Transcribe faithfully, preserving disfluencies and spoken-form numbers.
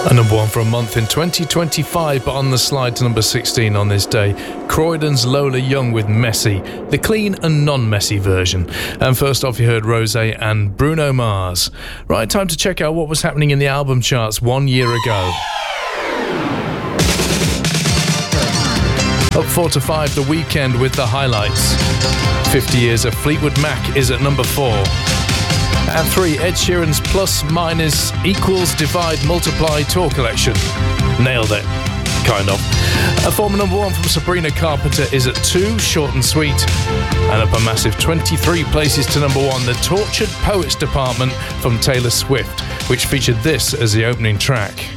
A number one for a month in twenty twenty-five, but on the slide to number sixteen on this day. Croydon's Lola Young with Messy, the clean and non-messy version. And first off, you heard Rosé and Bruno Mars. Right, time to check out what was happening in the album charts one year ago. Up four to five, The Weeknd with The Highlights. fifty Years of Fleetwood Mac is at number four. At three, Ed Sheeran's Plus Minus Equals Divide Multiply Tour Collection. Nailed it. Kind of. A former number one from Sabrina Carpenter is at two, Short and Sweet. And up a massive twenty-three places to number one, The Tortured Poets Department from Taylor Swift, which featured this as the opening track.